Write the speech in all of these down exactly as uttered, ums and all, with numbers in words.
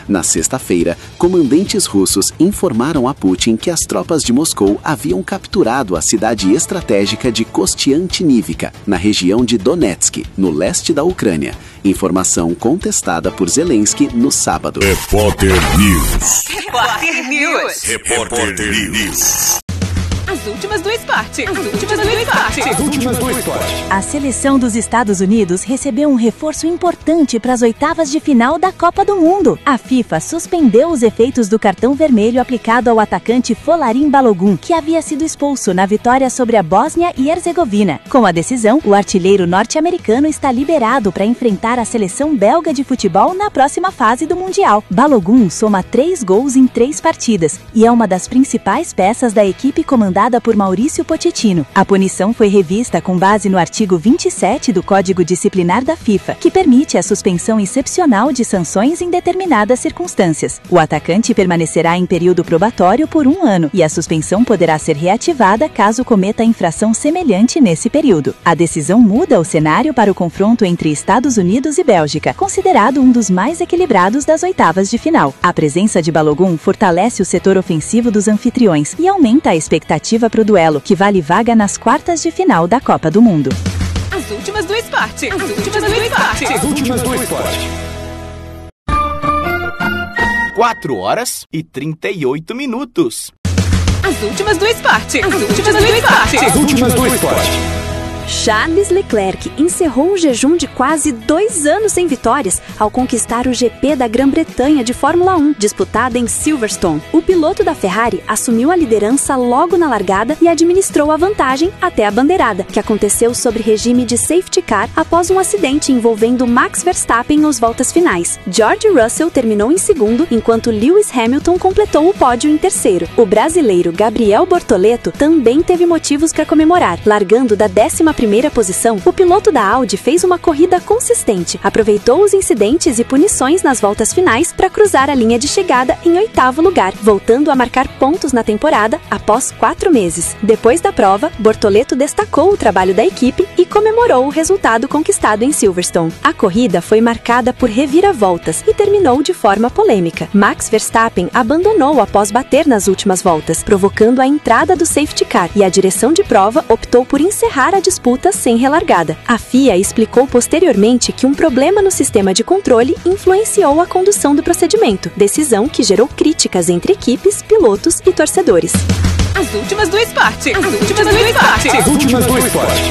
Na sexta-feira, comandantes russos informaram a Putin que as tropas de Moscou haviam capturado a cidade estratégica de Kostiantynivka, na região de Donetsk, no leste da Ucrânia. Informação contestada por Zelensky no sábado. Repórter News. Repórter News. Repórter News. As últimas do esporte. As últimas do esporte. As últimas do esporte. A seleção dos Estados Unidos recebeu um reforço importante para as oitavas de final da Copa do Mundo. A FIFA suspendeu os efeitos do cartão vermelho aplicado ao atacante Folarin Balogun, que havia sido expulso na vitória sobre a Bósnia e Herzegovina. Com a decisão, o artilheiro norte-americano está liberado para enfrentar a seleção belga de futebol na próxima fase do Mundial. Balogun soma três gols em três partidas e é uma das principais peças da equipe comandada por Maurício Pochettino. A punição foi revista com base no artigo vinte e sete do Código Disciplinar da FIFA, que permite a suspensão excepcional de sanções em determinadas circunstâncias. O atacante permanecerá em período probatório por um ano e a suspensão poderá ser reativada caso cometa infração semelhante nesse período. A decisão muda o cenário para o confronto entre Estados Unidos e Bélgica, considerado um dos mais equilibrados das oitavas de final. A presença de Balogun fortalece o setor ofensivo dos anfitriões e aumenta a expectativa para o duelo, que vale vaga nas quartas de final da Copa do Mundo. As últimas do esporte. As últimas do esporte. As últimas do esporte. quatro horas e trinta e oito minutos. As últimas do esporte. As últimas do esporte. As últimas do esporte. Charles Leclerc encerrou um jejum de quase dois anos sem vitórias ao conquistar o G P da Grã-Bretanha de Fórmula um, disputada em Silverstone. O piloto da Ferrari assumiu a liderança logo na largada e administrou a vantagem até a bandeirada, que aconteceu sob regime de safety car após um acidente envolvendo Max Verstappen nas voltas finais. George Russell terminou em segundo, enquanto Lewis Hamilton completou o pódio em terceiro. O brasileiro Gabriel Bortoleto também teve motivos para comemorar. Largando da décima primeira posição, o piloto da Audi fez uma corrida consistente, aproveitou os incidentes e punições nas voltas finais para cruzar a linha de chegada em oitavo lugar, voltando a marcar pontos na temporada após quatro meses. Depois da prova, Bortoleto destacou o trabalho da equipe e comemorou o resultado conquistado em Silverstone. A corrida foi marcada por reviravoltas e terminou de forma polêmica. Max Verstappen abandonou após bater nas últimas voltas, provocando a entrada do safety car, e a direção de prova optou por encerrar a disputa sem relargada. A F I A explicou posteriormente que um problema no sistema de controle influenciou a condução do procedimento, decisão que gerou críticas entre equipes, pilotos e torcedores. As últimas do esporte. As últimas do esporte. As últimas do esporte.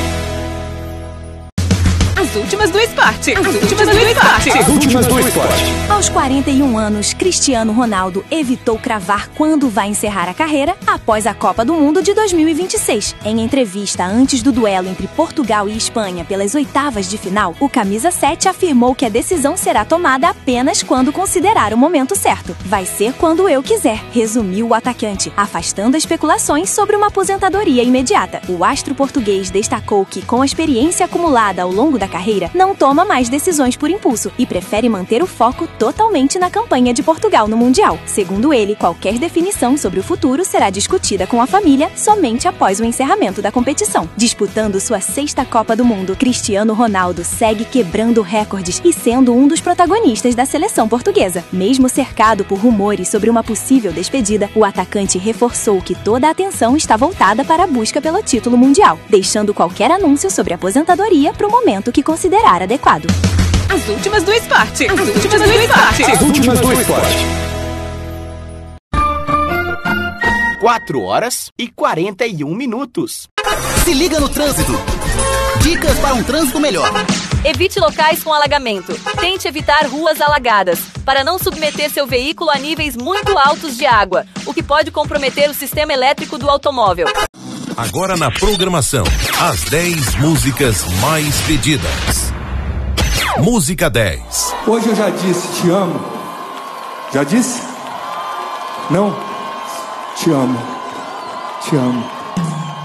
As últimas do esporte. As últimas do esporte. As últimas do esporte. Aos quarenta e um anos, Cristiano Ronaldo evitou cravar quando vai encerrar a carreira após a Copa do Mundo de dois mil e vinte e seis. Em entrevista antes do duelo entre Portugal e Espanha pelas oitavas de final, o camisa sete afirmou que a decisão será tomada apenas quando considerar o momento certo. Vai ser quando eu quiser, resumiu o atacante, afastando especulações sobre uma aposentadoria imediata. O astro português destacou que, com a experiência acumulada ao longo da carreira, não toma mais decisões por impulso e prefere manter o foco totalmente na campanha de Portugal no Mundial. Segundo ele, qualquer definição sobre o futuro será discutida com a família somente após o encerramento da competição. Disputando sua sexta Copa do Mundo, Cristiano Ronaldo segue quebrando recordes e sendo um dos protagonistas da seleção portuguesa. Mesmo cercado por rumores sobre uma possível despedida, o atacante reforçou que toda a atenção está voltada para a busca pelo título mundial, deixando qualquer anúncio sobre aposentadoria para o momento que considerar adequado. As últimas do esporte. As últimas do esporte. As últimas do esporte. quatro horas e quarenta e um minutos. Se liga no trânsito. Dicas para um trânsito melhor. Evite locais com alagamento. Tente evitar ruas alagadas, para não submeter seu veículo a níveis muito altos de água, o que pode comprometer o sistema elétrico do automóvel. Agora na programação, as dez músicas mais pedidas. Música dez. Hoje eu já disse, te amo. Já disse? Não? Te amo. Te amo.